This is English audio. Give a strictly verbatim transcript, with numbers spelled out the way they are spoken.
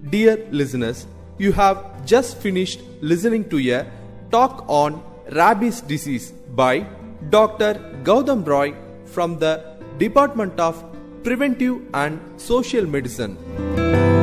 Dear listeners, you have just finished listening to a talk on rabies disease by Doctor Gautam Roy from the Department of Preventive and Social Medicine.